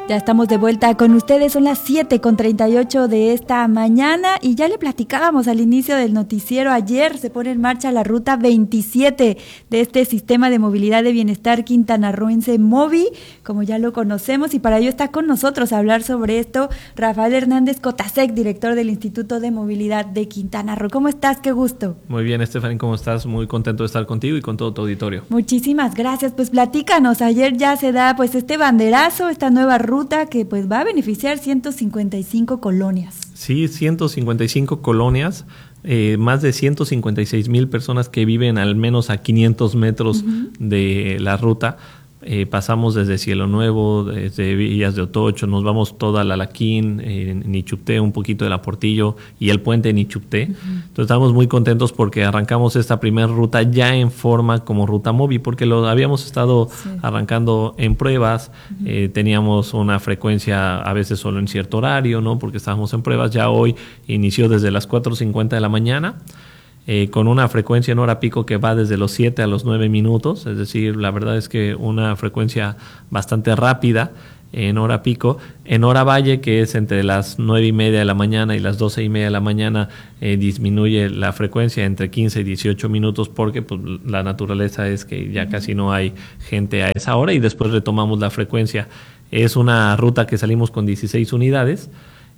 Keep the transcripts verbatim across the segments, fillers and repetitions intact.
Ya estamos de vuelta con ustedes, son las siete con treinta y ocho de esta mañana y ya le platicábamos al inicio del noticiero, ayer se pone en marcha la ruta veintisiete de este sistema de movilidad de bienestar quintanarroense Movi, como ya lo conocemos, y para ello está con nosotros a hablar sobre esto Rafael Hernández Cotasec, director del Instituto de Movilidad de Quintana Roo. ¿Cómo estás? Qué gusto. Muy bien, Stephanie, ¿cómo estás? Muy contento de estar contigo y con todo tu auditorio. Muchísimas gracias, pues platícanos, ayer ya se da pues este banderazo, esta nueva ruta ruta que pues va a beneficiar ciento cincuenta y cinco colonias. Sí, ciento cincuenta y cinco colonias, eh, más de ciento cincuenta y seis mil personas que viven al menos a quinientos metros uh-huh. de la ruta. Eh, pasamos desde Cielo Nuevo, desde Villas de Otocho, nos vamos toda la Laquín, eh, Nichupté, un poquito de la Portillo y el puente de Nichupté. Uh-huh. Entonces estamos muy contentos porque arrancamos esta primera ruta ya en forma como ruta móvil, porque lo habíamos estado sí. arrancando en pruebas, uh-huh. eh, teníamos una frecuencia a veces solo en cierto horario, ¿no? Porque estábamos en pruebas. Ya hoy inició desde las cuatro cincuenta de la mañana. Eh, con una frecuencia en hora pico que va desde los siete a los nueve minutos, es decir, la verdad es que una frecuencia bastante rápida en hora pico. En hora valle, que es entre las nueve y media de la mañana y las doce y media de la mañana, eh, disminuye la frecuencia entre quince y dieciocho minutos porque pues, la naturaleza es que ya casi no hay gente a esa hora y después retomamos la frecuencia. Es una ruta que salimos con dieciséis unidades.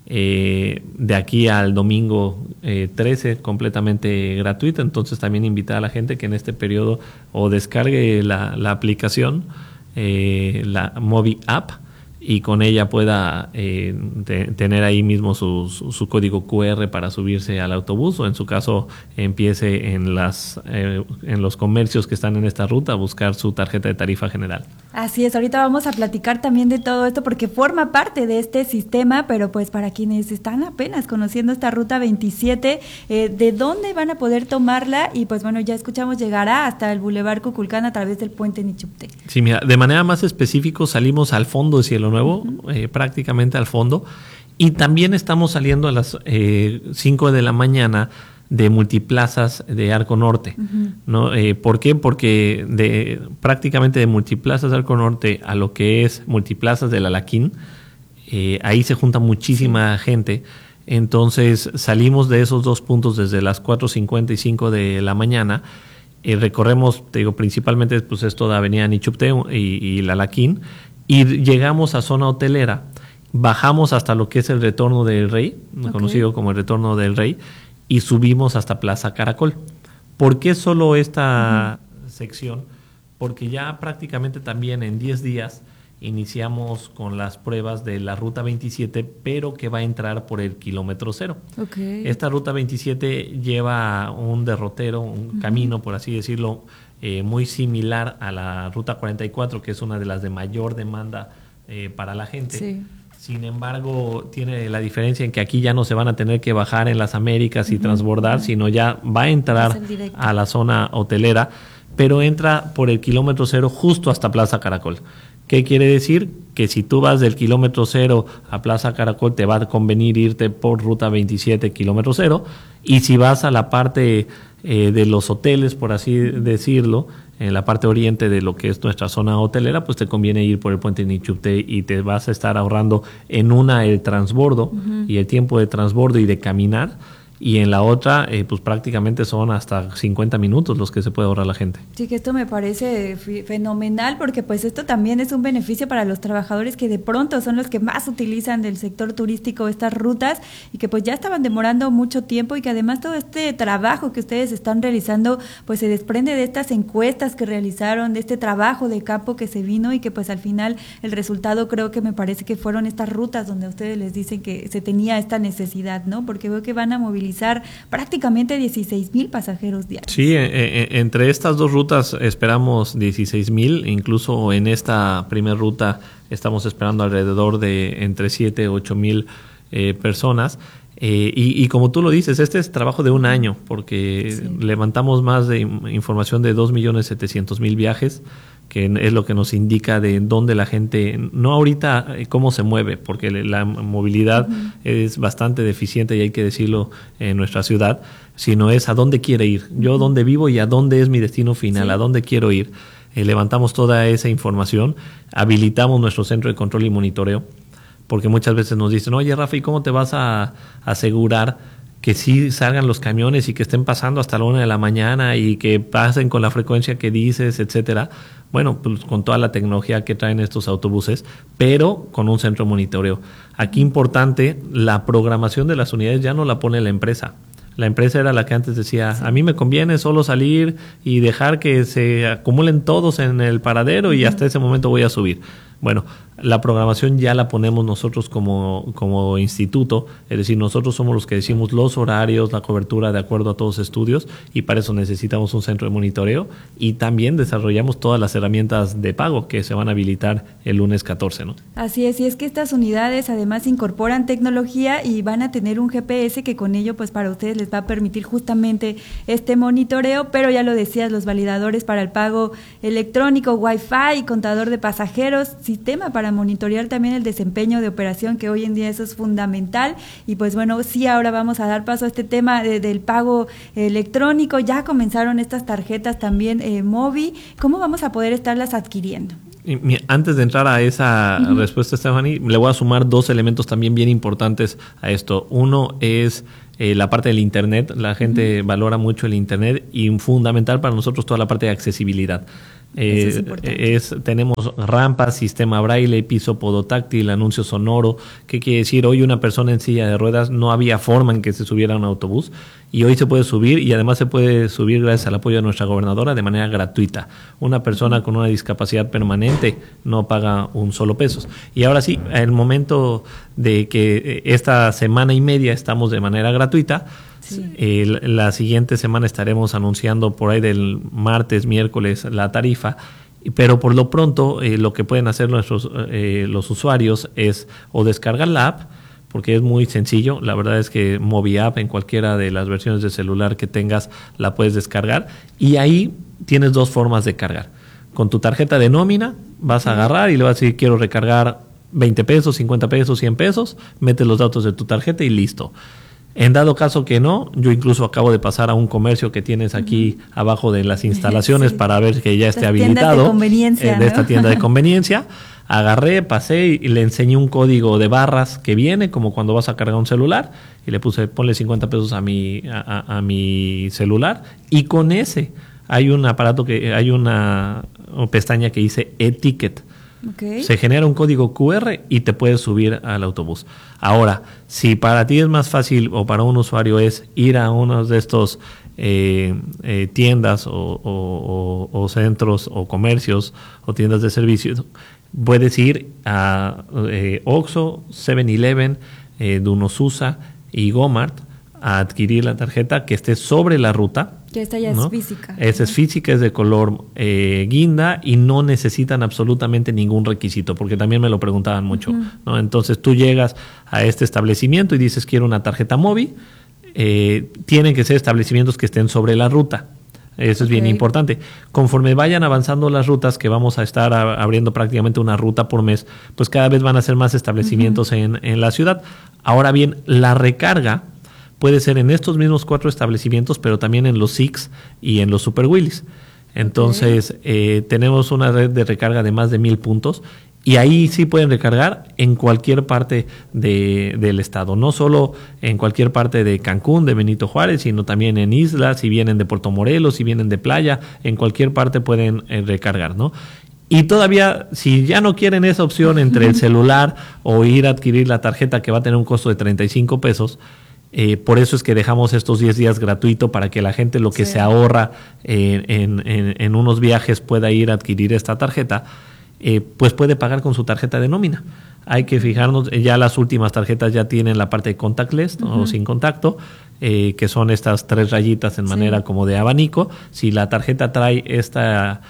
Eh, de aquí al domingo eh, trece, completamente gratuita. Entonces también invitar a la gente que en este periodo o descargue la, la aplicación, eh, la Movi App, y con ella pueda eh, de, tener ahí mismo su, su, su código cu erre para subirse al autobús, o en su caso empiece en, las, eh, en los comercios que están en esta ruta a buscar su tarjeta de tarifa general. Así es, ahorita vamos a platicar también de todo esto porque forma parte de este sistema, pero pues para quienes están apenas conociendo esta ruta veintisiete, eh, ¿de dónde van a poder tomarla? Y pues bueno, ya escuchamos, llegará hasta el Boulevard Cuculcán a través del puente Nichupté. Sí, mira, de manera más específica salimos al fondo de Cielo Nuevo, uh-huh. eh, prácticamente al fondo, y también estamos saliendo a las eh, cinco de la mañana de Multiplazas de Arco Norte, uh-huh. ¿no? Eh, ¿Por qué? Porque de prácticamente de Multiplazas de Arco Norte a lo que es Multiplazas de la Laquín, eh, ahí se junta muchísima sí. gente. Entonces salimos de esos dos puntos desde las cuatro cincuenta y cinco de la mañana. Eh, recorremos, te digo, principalmente pues es toda Avenida Nichupté y, y la Laquín, y llegamos a zona hotelera, bajamos hasta lo que es el Retorno del Rey, okay. conocido como el Retorno del Rey, y subimos hasta Plaza Caracol. ¿Por qué solo esta uh-huh. sección? Porque ya prácticamente también en diez días iniciamos con las pruebas de la Ruta veintisiete, pero que va a entrar por el kilómetro cero. Okay. Esta Ruta veintisiete lleva un derrotero, un uh-huh. camino, por así decirlo, eh, muy similar a la Ruta cuarenta y cuatro, que es una de las de mayor demanda eh, para la gente. Sí. Sin embargo, tiene la diferencia en que aquí ya no se van a tener que bajar en las Américas y uh-huh. transbordar, sino ya va a entrar a la zona hotelera, pero entra por el kilómetro cero justo hasta Plaza Caracol. ¿Qué quiere decir? Que si tú vas del kilómetro cero a Plaza Caracol, te va a convenir irte por Ruta veintisiete, kilómetro cero, y si vas a la parte eh, de los hoteles, por así decirlo, en la parte oriente de lo que es nuestra zona hotelera, pues te conviene ir por el puente Nichupté y te vas a estar ahorrando en una el transbordo uh-huh. y el tiempo de transbordo y de caminar, y en la otra eh, pues prácticamente son hasta cincuenta minutos los que se puede ahorrar la gente. Sí, que esto me parece f- fenomenal porque pues esto también es un beneficio para los trabajadores que de pronto son los que más utilizan del sector turístico estas rutas y que pues ya estaban demorando mucho tiempo, y que además todo este trabajo que ustedes están realizando pues se desprende de estas encuestas que realizaron, de este trabajo de campo que se vino, y que pues al final el resultado creo que me parece que fueron estas rutas donde a ustedes les dicen que se tenía esta necesidad, ¿no? Porque veo que van a movilizar prácticamente dieciséis mil pasajeros diarios. Sí, eh, eh, entre estas dos rutas esperamos dieciséis mil, incluso en esta primera ruta estamos esperando alrededor de entre siete y ocho mil eh, personas. Eh, y, y como tú lo dices, este es trabajo de un año, porque sí. levantamos más de información de dos millones setecientos mil viajes, que es lo que nos indica de dónde la gente, no ahorita cómo se mueve, porque la movilidad uh-huh. es bastante deficiente, y hay que decirlo, en nuestra ciudad, sino es a dónde quiere ir, yo dónde vivo y a dónde es mi destino final, sí. a dónde quiero ir. eh, levantamos toda esa información, habilitamos nuestro centro de control y monitoreo, porque muchas veces nos dicen, oye Rafa, ¿y cómo te vas a asegurar que sí salgan los camiones y que estén pasando hasta la una de la mañana y que pasen con la frecuencia que dices, etcétera? Bueno, pues con toda la tecnología que traen estos autobuses, pero con un centro de monitoreo. Aquí importante, la programación de las unidades ya no la pone la empresa. La empresa era la que antes decía, sí, a mí me conviene solo salir y dejar que se acumulen todos en el paradero y uh-huh. hasta ese momento voy a subir. Bueno, la programación ya la ponemos nosotros como, como instituto, es decir, nosotros somos los que decimos los horarios, la cobertura de acuerdo a todos los estudios, y para eso necesitamos un centro de monitoreo, y también desarrollamos todas las herramientas de pago que se van a habilitar el lunes catorce, ¿no? Así es, y es que estas unidades además incorporan tecnología y van a tener un G P S que con ello pues para ustedes les va a permitir justamente este monitoreo, pero ya lo decías, los validadores para el pago electrónico, Wi-Fi, contador de pasajeros, sistema para monitorear también el desempeño de operación, que hoy en día eso es fundamental. Y pues bueno, sí, ahora vamos a dar paso a este tema de, del pago electrónico. Ya comenzaron estas tarjetas también eh, Movi. ¿Cómo vamos a poder estarlas adquiriendo? Antes de entrar a esa uh-huh. respuesta, Stephanie, le voy a sumar dos elementos también bien importantes a esto. Uno es eh, la parte del Internet. La gente uh-huh. valora mucho el Internet, y fundamental para nosotros toda la parte de accesibilidad. Eh, es, es, tenemos rampas, sistema braille, piso podotáctil, anuncio sonoro. ¿Qué quiere decir? Hoy una persona en silla de ruedas no había forma en que se subiera a un autobús, y hoy se puede subir, y además se puede subir gracias al apoyo de nuestra gobernadora de manera gratuita. Una persona con una discapacidad permanente no paga un solo peso. Y ahora sí, el momento de que esta semana y media estamos de manera gratuita. Sí. Eh, la siguiente semana estaremos anunciando por ahí del martes, miércoles la tarifa, pero por lo pronto eh, lo que pueden hacer nuestros eh, los usuarios es o descargar la app, porque es muy sencillo. La verdad es que Movi App en cualquiera de las versiones de celular que tengas la puedes descargar, y ahí tienes dos formas de cargar. Con tu tarjeta de nómina vas a agarrar y le vas a decir quiero recargar veinte pesos, cincuenta pesos, cien pesos, metes los datos de tu tarjeta y listo. En dado caso que no, yo incluso acabo de pasar a un comercio que tienes aquí uh-huh. abajo de las instalaciones sí. para ver que ya esté Estas habilitado. De, conveniencia, eh, de ¿no? esta tienda de conveniencia. Agarré, pasé y le enseñé un código de barras que viene, como cuando vas a cargar un celular, y le puse, ponle cincuenta pesos a mi, a, a, a mi celular, y con ese hay un aparato que, hay una, una pestaña que dice e-ticket. Okay. Se genera un código cu erre y te puedes subir al autobús. Ahora, si para ti es más fácil, o para un usuario es ir a uno de estos eh, eh, tiendas o, o, o, o centros o comercios o tiendas de servicios, puedes ir a eh, Oxxo, seven eleven, eh, Dunosusa y Gomart a adquirir la tarjeta que esté sobre la ruta. Que esta ya ¿no? es física. Esa es física, es de color eh, guinda, y no necesitan absolutamente ningún requisito, porque también me lo preguntaban mucho, uh-huh. ¿no? Entonces tú llegas a este establecimiento y dices quiero una tarjeta Movi, eh, tienen que ser establecimientos que estén sobre la ruta. Eso es okay. bien importante. Conforme vayan avanzando las rutas, que vamos a estar a, abriendo prácticamente una ruta por mes, pues cada vez van a ser más establecimientos uh-huh. en, en la ciudad. Ahora bien, la recarga puede ser en estos mismos cuatro establecimientos, pero también en los Six y en los Super Willys. Entonces, okay. eh, tenemos una red de recarga de más de mil puntos, y ahí sí pueden recargar en cualquier parte de, del estado. No solo en cualquier parte de Cancún, de Benito Juárez, sino también en islas, si vienen de Puerto Morelos, si vienen de playa, en cualquier parte pueden eh, recargar, ¿no? Y todavía, si ya no quieren esa opción entre el celular o ir a adquirir la tarjeta, que va a tener un costo de treinta y cinco pesos, Eh, por eso es que dejamos estos diez días gratuito, para que la gente lo que sí. se ahorra eh, en, en, en unos viajes pueda ir a adquirir esta tarjeta, eh, pues puede pagar con su tarjeta de nómina. Hay que fijarnos, ya las últimas tarjetas ya tienen la parte de contactless, ¿no? Uh-huh. o sin contacto, eh, que son estas tres rayitas en manera sí. como de abanico. Si la tarjeta trae esta...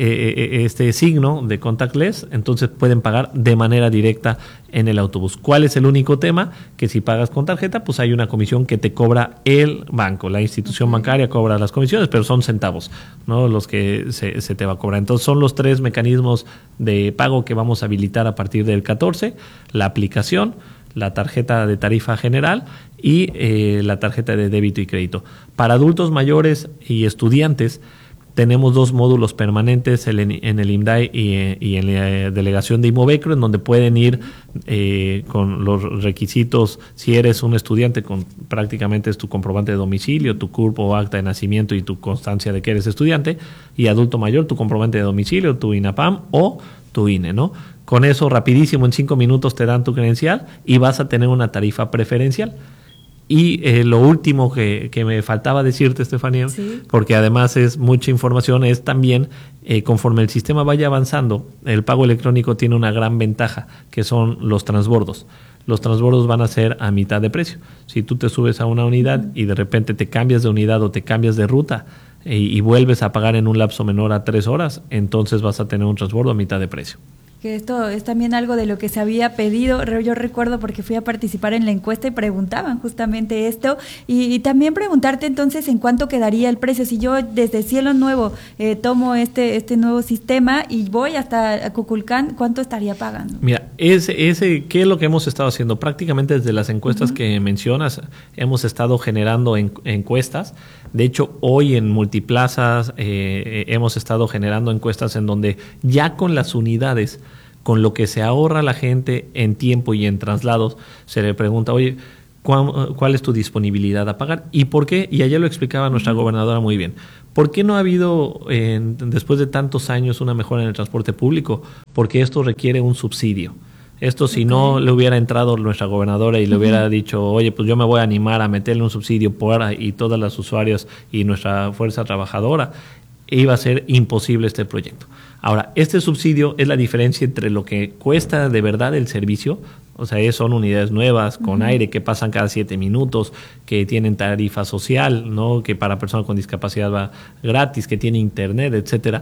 Eh, este signo de contactless, entonces pueden pagar de manera directa en el autobús. ¿Cuál es el único tema? Que si pagas con tarjeta, pues hay una comisión que te cobra el banco, la institución okay. bancaria cobra las comisiones, pero son centavos, ¿no? Los que se, se te va a cobrar. Entonces son los tres mecanismos de pago que vamos a habilitar a partir del catorce: la aplicación, la tarjeta de tarifa general y eh, la tarjeta de débito y crédito. Para adultos mayores y estudiantes tenemos dos módulos permanentes en el, en el IMDAI y, y en la delegación de Imovecro, en donde pueden ir eh, con los requisitos. Si eres un estudiante, con prácticamente es tu comprobante de domicilio, tu C U R P o acta de nacimiento y tu constancia de que eres estudiante, y adulto mayor, tu comprobante de domicilio, tu INAPAM o tu I N E, ¿no? Con eso, rapidísimo, en cinco minutos te dan tu credencial y vas a tener una tarifa preferencial. Y eh, lo último que, que me faltaba decirte, Estefanía, sí, porque además es mucha información, es también eh, conforme el sistema vaya avanzando, el pago electrónico tiene una gran ventaja, que son los transbordos. Los transbordos van a ser a mitad de precio. Si tú te subes a una unidad y de repente te cambias de unidad o te cambias de ruta eh, y vuelves a pagar en un lapso menor a tres horas, entonces vas a tener un transbordo a mitad de precio. Que esto es también algo de lo que se había pedido. Yo recuerdo porque fui a participar en la encuesta y preguntaban justamente esto. Y, y también preguntarte entonces en cuánto quedaría el precio. Si yo desde Cielo Nuevo eh, tomo este este nuevo sistema y voy hasta Cuculcán, ¿cuánto estaría pagando? Mira, ese, ese, ¿qué es lo que hemos estado haciendo? Prácticamente desde las encuestas uh-huh. que mencionas, hemos estado generando en, encuestas. De hecho, hoy en Multiplazas eh, hemos estado generando encuestas en donde ya con las unidades, con lo que se ahorra la gente en tiempo y en traslados, se le pregunta, oye, ¿cuál, cuál es tu disponibilidad a pagar? ¿Y por qué? Y ayer lo explicaba nuestra gobernadora muy bien. ¿Por qué no ha habido, eh, después de tantos años, una mejora en el transporte público? Porque esto requiere un subsidio. Esto si okay. no le hubiera entrado nuestra gobernadora y le uh-huh. hubiera dicho, oye, pues yo me voy a animar a meterle un subsidio por y todas las usuarias y nuestra fuerza trabajadora, iba a ser imposible este proyecto. Ahora, este subsidio es la diferencia entre lo que cuesta de verdad el servicio, o sea, son unidades nuevas con uh-huh. aire que pasan cada siete minutos, que tienen tarifa social, ¿no? Que para personas con discapacidad va gratis, que tiene internet, etcétera.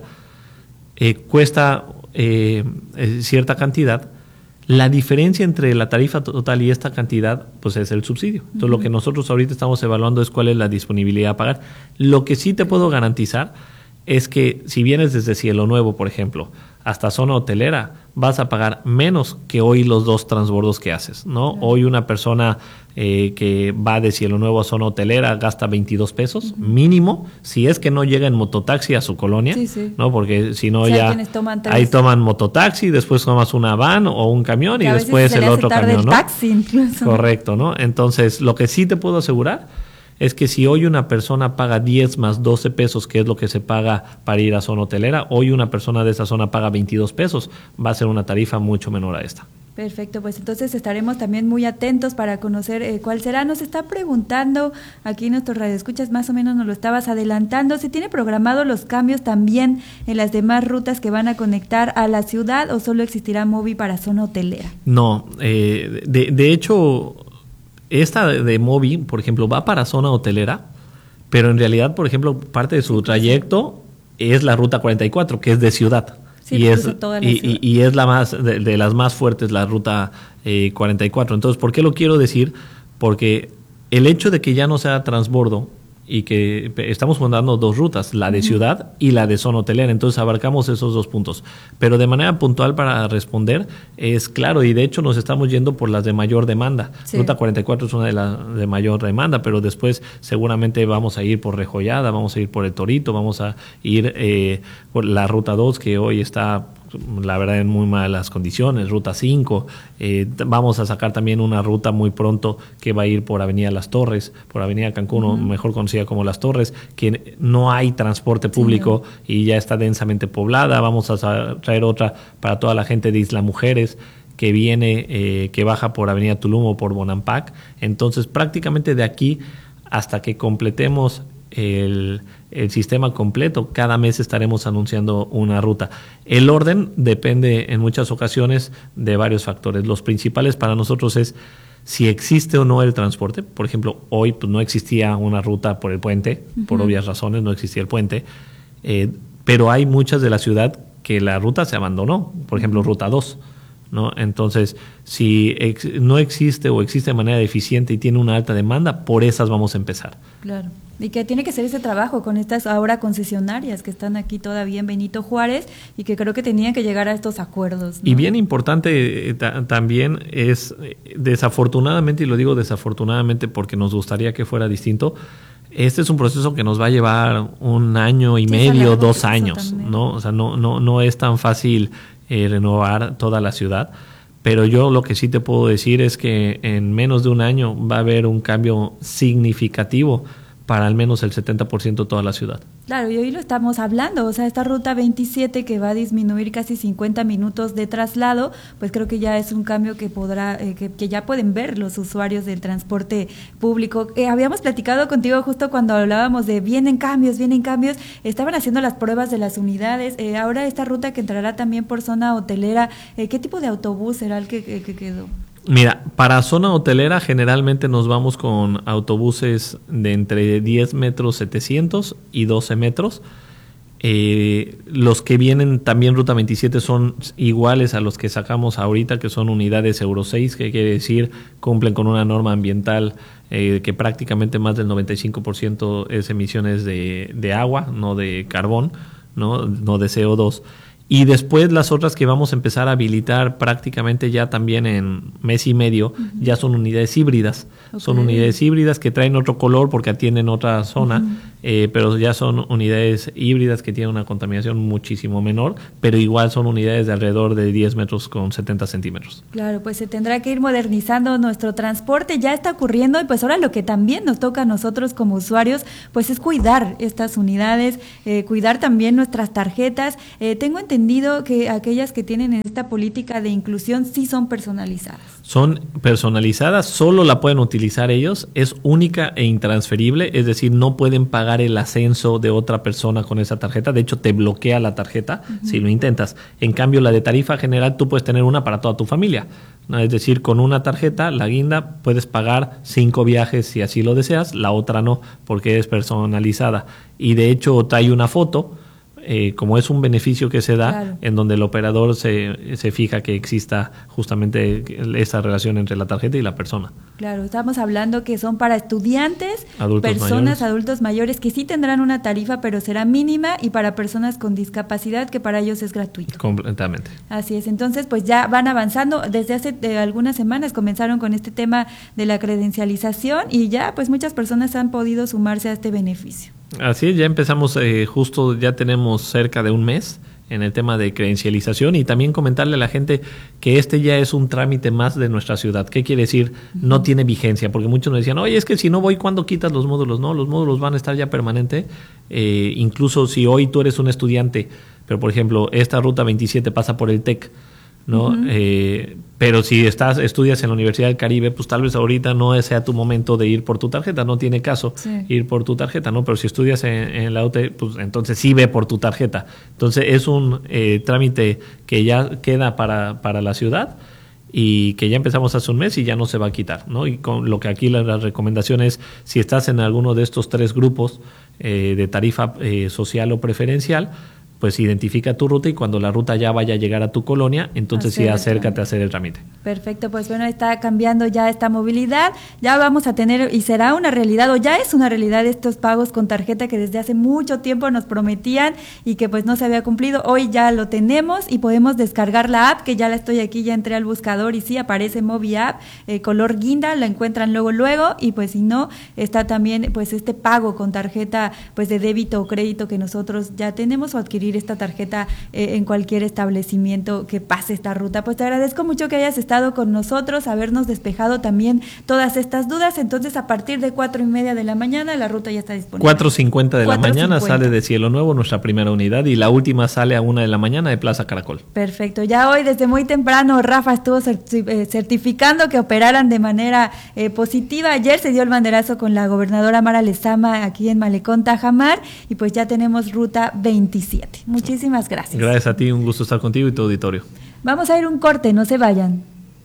Eh, cuesta eh, cierta cantidad. La diferencia entre la tarifa total y esta cantidad, pues es el subsidio. Entonces, uh-huh. lo que nosotros ahorita estamos evaluando es cuál es la disponibilidad a pagar. Lo que sí te puedo garantizar es que si vienes desde Cielo Nuevo, por ejemplo, hasta zona hotelera, vas a pagar menos que hoy los dos transbordos que haces, ¿no? Uh-huh. Hoy una persona eh, que va de Cielo Nuevo a zona hotelera gasta veintidós pesos uh-huh. mínimo, si es que no llega en mototaxi a su colonia, sí, sí. ¿no? Porque si no, sí, ya toman ahí toman mototaxi, después tomas una van o un camión y después el otro camión, ¿no? Taxi incluso. Correcto, ¿no? Entonces, lo que sí te puedo asegurar es que si hoy una persona paga diez más doce pesos, que es lo que se paga para ir a zona hotelera, hoy una persona de esa zona paga veintidós pesos, va a ser una tarifa mucho menor a esta. Perfecto, pues entonces estaremos también muy atentos para conocer eh, cuál será. Nos está preguntando aquí nuestros radioescuchas, más o menos nos lo estabas adelantando, ¿se tiene programado los cambios también en las demás rutas que van a conectar a la ciudad o solo existirá Movi para zona hotelera? No, eh, de, de hecho, esta de Movi, por ejemplo, va para zona hotelera, pero en realidad, por ejemplo, parte de su trayecto es la ruta cuarenta y cuatro, que es de ciudad. Sí, y, es, y, y, y es la más de, de las más fuertes, la ruta eh, cuarenta y cuatro. Entonces, ¿por qué lo quiero decir? Porque el hecho de que ya no sea transbordo y que estamos mandando dos rutas, la de uh-huh. ciudad y la de zona hotelera, entonces abarcamos esos dos puntos. Pero de manera puntual para responder es claro, y de hecho nos estamos yendo por las de mayor demanda. Sí. Ruta cuarenta y cuatro es una de las de mayor demanda, pero después seguramente vamos a ir por Rejollada, vamos a ir por El Torito, vamos a ir eh, por la ruta dos, que hoy está, la verdad, en muy malas condiciones, ruta cinco, eh, vamos a sacar también una ruta muy pronto que va a ir por Avenida Las Torres, por Avenida Cancún, uh-huh. mejor conocida como Las Torres, que no hay transporte público sí, no. y ya está densamente poblada. Vamos a traer otra para toda la gente de Isla Mujeres, que viene, eh, que baja por Avenida Tulum o por Bonampak. Entonces, prácticamente de aquí hasta que completemos el, el sistema completo, cada mes estaremos anunciando una ruta. El orden depende en muchas ocasiones de varios factores. Los principales para nosotros es si existe o no el transporte. Por ejemplo, hoy pues, no existía una ruta por el puente, uh-huh. por obvias razones no existía el puente, eh, pero hay muchas de la ciudad que la ruta se abandonó, por ejemplo, ruta dos. ¿No? Entonces, si ex, no existe o existe de manera deficiente y tiene una alta demanda, por esas vamos a empezar. Claro, y que tiene que ser ese trabajo con estas ahora concesionarias que están aquí todavía en Benito Juárez y que creo que tenían que llegar a estos acuerdos, ¿no? Y bien importante eh, ta- también es, eh, desafortunadamente, y lo digo desafortunadamente porque nos gustaría que fuera distinto, Este es un proceso que nos va a llevar un año y Sí, medio, largo, dos eso años, también. ¿no? O sea, no, no, no es tan fácil eh, renovar toda la ciudad. Pero yo lo que sí te puedo decir es que en menos de un año va a haber un cambio significativo para al menos el setenta por ciento de toda la ciudad. Claro, y hoy lo estamos hablando, o sea, esta ruta veintisiete que va a disminuir casi cincuenta minutos de traslado, pues creo que ya es un cambio que podrá, eh, que, que ya pueden ver los usuarios del transporte público. Eh, habíamos platicado contigo justo cuando hablábamos de vienen cambios, vienen cambios, estaban haciendo las pruebas de las unidades, eh, ahora esta ruta que entrará también por zona hotelera, eh, ¿qué tipo de autobús será el que, que, que quedó? Mira, para zona hotelera generalmente nos vamos con autobuses de entre diez metros setecientos y doce metros. Eh, los que vienen también Ruta veintisiete son iguales a los que sacamos ahorita, que son unidades Euro seis, que quiere decir cumplen con una norma ambiental eh, que prácticamente más del noventa y cinco por ciento es emisiones de, de agua, no de carbón, no, no de C O dos. Y después las otras que vamos a empezar a habilitar prácticamente ya también en mes y medio, uh-huh. ya son unidades híbridas. Okay. Son unidades híbridas que traen otro color porque atienden otra zona, uh-huh. eh, pero ya son unidades híbridas que tienen una contaminación muchísimo menor, pero igual son unidades de alrededor de diez metros con setenta centímetros. Claro, pues se tendrá que ir modernizando nuestro transporte, ya está ocurriendo, y pues ahora lo que también nos toca a nosotros como usuarios, pues es cuidar estas unidades, eh, cuidar también nuestras tarjetas. Eh, tengo entendido entendido que aquellas que tienen esta política de inclusión sí son personalizadas. Son personalizadas, solo la pueden utilizar ellos, es única e intransferible, es decir, no pueden pagar el ascenso de otra persona con esa tarjeta, de hecho te bloquea la tarjeta uh-huh. si lo intentas. En cambio, la de tarifa general tú puedes tener una para toda tu familia, ¿no? Es decir, con una tarjeta, la guinda, puedes pagar cinco viajes si así lo deseas, la otra no, porque es personalizada. Y de hecho trae una foto, Eh, como es un beneficio que se da, claro. en donde el operador se, se fija que exista justamente esa relación entre la tarjeta y la persona. Claro, estamos hablando que son para estudiantes, adultos personas, mayores. adultos mayores, que sí tendrán una tarifa, pero será mínima, y para personas con discapacidad, que para ellos es gratuito. Completamente. Así es, entonces pues ya van avanzando, desde hace eh, algunas semanas comenzaron con este tema de la credencialización, y ya pues muchas personas han podido sumarse a este beneficio. Así es, ya empezamos, eh, justo ya tenemos cerca de un mes en el tema de credencialización, y también comentarle a la gente que este ya es un trámite más de nuestra ciudad. ¿Qué quiere decir? No tiene vigencia, porque muchos nos decían, oye, es que si no voy, ¿cuándo quitas los módulos? No, los módulos van a estar ya permanente, eh, incluso si hoy tú eres un estudiante, pero por ejemplo, esta Ruta veintisiete pasa por el TEC, ¿no? Uh-huh. Eh, pero si estás estudias en la Universidad del Caribe, pues tal vez ahorita no sea tu momento de ir por tu tarjeta, no tiene caso sí. ir por tu tarjeta, ¿no? Pero si estudias en, en la U T, pues entonces sí ve por tu tarjeta. Entonces es un eh, trámite que ya queda para, para la ciudad, y que ya empezamos hace un mes y ya no se va a quitar, ¿no? Y con lo que aquí la, la recomendación es, si estás en alguno de estos tres grupos eh, de tarifa eh, social o preferencial, pues identifica tu ruta, y cuando la ruta ya vaya a llegar a tu colonia, entonces sí acércate a hacer el trámite. Perfecto, pues bueno, está cambiando ya esta movilidad, ya vamos a tener, y será una realidad, o ya es una realidad, estos pagos con tarjeta que desde hace mucho tiempo nos prometían y que pues no se había cumplido. Hoy ya lo tenemos y podemos descargar la app, que ya la estoy aquí, ya entré al buscador y sí aparece Movi App, eh, color guinda, la encuentran luego luego, y pues si no, está también pues este pago con tarjeta pues de débito o crédito que nosotros ya tenemos, o adquirir esta tarjeta eh, en cualquier establecimiento que pase esta ruta. Pues te agradezco mucho que hayas estado con nosotros, habernos despejado también todas estas dudas. Entonces, a partir de cuatro y media de la mañana, la ruta ya está disponible. cuatro cincuenta de la mañana sale de Cielo Nuevo nuestra primera unidad, y la última sale a una de la mañana de Plaza Caracol. Perfecto. Ya hoy, desde muy temprano, Rafa estuvo certificando que operaran de manera eh, positiva. Ayer se dio el banderazo con la gobernadora Mara Lezama aquí en Malecón, Tajamar, y pues ya tenemos Ruta veintisiete. Muchísimas gracias. Gracias a ti, un gusto estar contigo y tu auditorio. Vamos a ir un corte, no se vayan.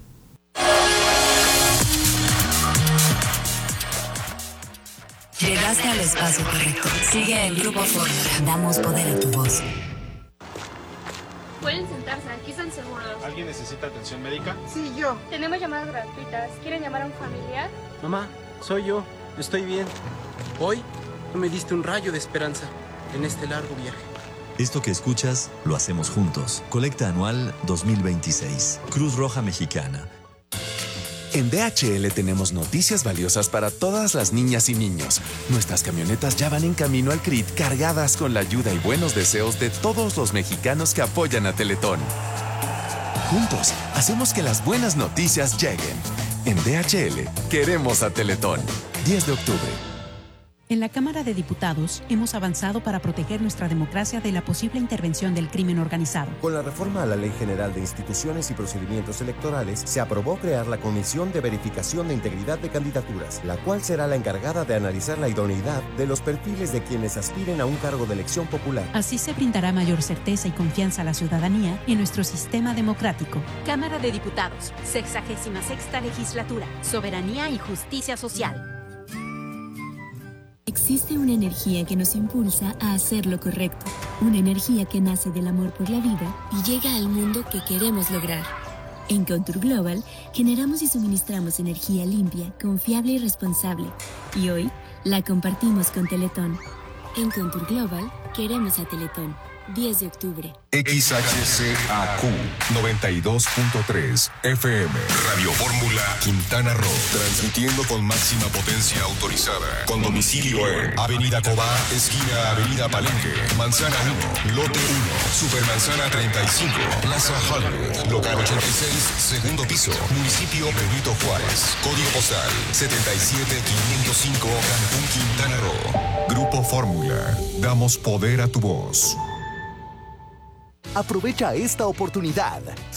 Llegaste al espacio correcto. Sigue el Grupo Fórmula. Damos poder a tu voz. Pueden sentarse, aquí están seguros. ¿Alguien necesita atención médica? Sí, yo. Tenemos llamadas gratuitas. ¿Quieren llamar a un familiar? Mamá, soy yo. Estoy bien. Hoy me diste un rayo de esperanza en este largo viaje. Esto que escuchas lo hacemos juntos. Colecta anual dos mil veintiséis. Cruz Roja Mexicana. En D H L tenemos noticias valiosas para todas las niñas y niños. Nuestras camionetas ya van en camino al C R I T cargadas con la ayuda y buenos deseos de todos los mexicanos que apoyan a Teletón. Juntos, hacemos que las buenas noticias lleguen. En D H L, queremos a Teletón. diez de octubre. En la Cámara de Diputados hemos avanzado para proteger nuestra democracia de la posible intervención del crimen organizado. Con la reforma a la Ley General de Instituciones y Procedimientos Electorales, se aprobó crear la Comisión de Verificación de Integridad de Candidaturas, la cual será la encargada de analizar la idoneidad de los perfiles de quienes aspiren a un cargo de elección popular. Así se brindará mayor certeza y confianza a la ciudadanía en nuestro sistema democrático. Cámara de Diputados, sexagésima sexta legislatura, soberanía y justicia social. Existe una energía que nos impulsa a hacer lo correcto, una energía que nace del amor por la vida y llega al mundo que queremos lograr. En Contour Global generamos y suministramos energía limpia, confiable y responsable, y hoy la compartimos con Teletón. En Contour Global queremos a Teletón. diez de octubre. X H C A Q noventa y dos punto tres F M. Radio Fórmula Quintana Roo. Transmitiendo con máxima potencia autorizada. Con domicilio en Avenida Cobá, esquina Avenida Palenque. Manzana uno, Lote uno, Supermanzana treinta y cinco, Plaza Hollywood. Local ochenta y seis, segundo piso. Municipio Benito Juárez. Código postal setenta y siete quinientos cinco, Cancún, Quintana Roo. Grupo Fórmula. Damos poder a tu voz. Aprovecha esta oportunidad.